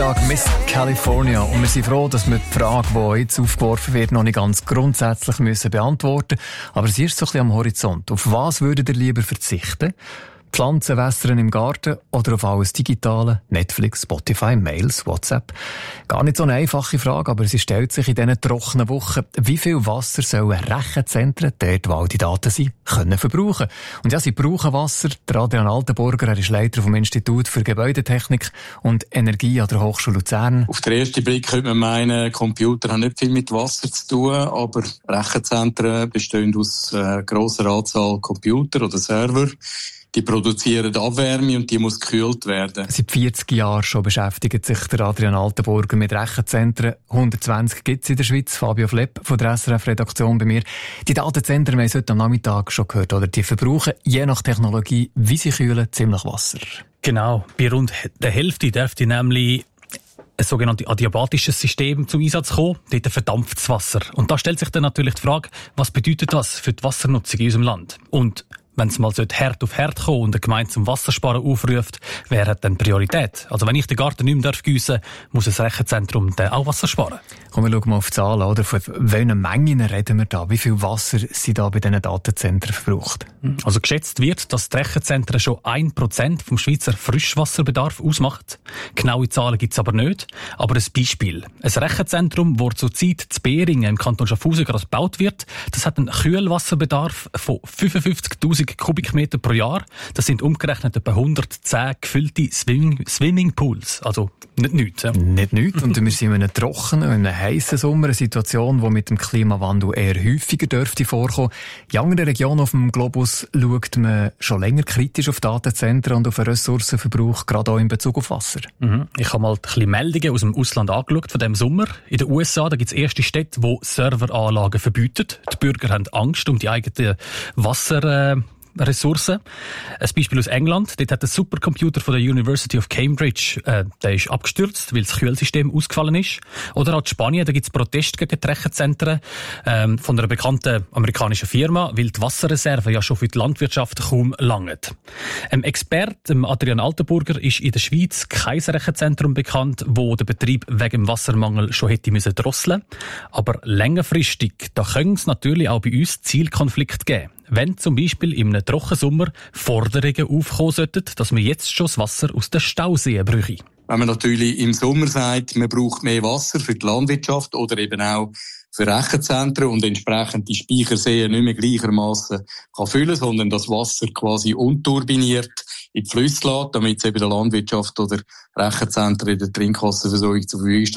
Frage Miss California. Und wir sind froh, dass wir die Frage, die jetzt aufgeworfen wird, noch nicht ganz grundsätzlich beantworten müssen. Aber sie ist so ein bisschen am Horizont. Auf was würdet ihr lieber verzichten? Pflanzen wässern im Garten oder auf alles Digitale? Netflix, Spotify, Mails, WhatsApp? Gar nicht so eine einfache Frage, aber sie stellt sich in diesen trockenen Wochen. Wie viel Wasser sollen Rechenzentren, dort wo all die Daten sind, können verbrauchen? Und ja, sie brauchen Wasser. Der Adrian Altenburger, er ist Leiter vom Institut für Gebäudetechnik und Energie an der Hochschule Luzern. Auf den ersten Blick könnte man meinen, Computer haben nicht viel mit Wasser zu tun, aber Rechenzentren bestehen aus grosser Anzahl Computer oder Server. Die produzieren Abwärme und die muss gekühlt werden. Seit 40 Jahren schon beschäftigt sich der Adrian Altenburger mit Rechenzentren. 120 gibt es in der Schweiz. Fabio Flepp von der SRF-Redaktion bei mir. Die Datenzentren, wir haben es heute am Nachmittag schon gehört, oder? Die verbrauchen je nach Technologie, wie sie kühlen, ziemlich Wasser. Genau, bei rund der Hälfte dürfte nämlich ein sogenanntes adiabatisches System zum Einsatz kommen. Dort verdampft das Wasser. Und da stellt sich dann natürlich die Frage, was bedeutet das für die Wassernutzung in unserem Land? Und wenn es mal Herd auf Herd kommt und eine Gemeinde zum Wassersparen aufruft, wer hat dann Priorität? Also wenn ich den Garten nicht mehr giessen darf, muss das Rechenzentrum dann auch Wasser sparen. Kommen wir schauen mal auf die Zahlen, oder? Von welchen Mengen reden wir da? Wie viel Wasser sind da bei diesen Datenzentren verbraucht? Also geschätzt wird, dass die Rechenzentren schon 1% vom Schweizer Frischwasserbedarf ausmacht. Genaue Zahlen gibt es aber nicht. Aber ein Beispiel. Ein Rechenzentrum, das zurzeit in Behringen im Kanton Schaffhausen gerade gebaut wird, das hat einen Kühlwasserbedarf von 55'000 Kubikmeter pro Jahr. Das sind umgerechnet etwa 110 gefüllte Swimmingpools. Also nicht nichts. Ja. Nicht nichts. Und wir sind in einem trockenen, in einem heissen Sommer, eine Situation, die mit dem Klimawandel eher häufiger dürfte vorkommen. In anderen Regionen auf dem Globus schaut man schon länger kritisch auf Datenzentren und auf den Ressourcenverbrauch, gerade auch in Bezug auf Wasser. Ich habe mal ein bisschen Meldungen aus dem Ausland angeschaut von diesem Sommer. In den USA, da gibt es erste Städte, die Serveranlagen verbieten. Die Bürger haben Angst um die eigenen Wasserressourcen. Ein Beispiel aus England. Dort hat ein Supercomputer von der University of Cambridge, der ist abgestürzt, weil das Kühlsystem ausgefallen ist. Oder auch in Spanien, da gibt es Proteste gegen die Rechenzentren von einer bekannten amerikanischen Firma, weil die Wasserreserven ja schon für die Landwirtschaft kaum langen. Experten Adrian Altenburger ist in der Schweiz kein Rechenzentrum bekannt, wo der Betrieb wegen dem Wassermangel schon hätte müssen drosseln. Aber längerfristig, da können es natürlich auch bei uns Zielkonflikte geben. Wenn zum Beispiel in einem Trockensommer Forderungen aufkommen sollten, dass man jetzt schon das Wasser aus den Stauseen bräuchte. Wenn man natürlich im Sommer sagt, man braucht mehr Wasser für die Landwirtschaft oder eben auch für Rechenzentren und entsprechend die Speicherseen nicht mehr gleichermaßen kann füllen, sondern das Wasser quasi unturbiniert in die Flüsse lässt, damit es eben der Landwirtschaft oder Rechenzentren in der Trinkwasserversorgung zur Verfügung steht.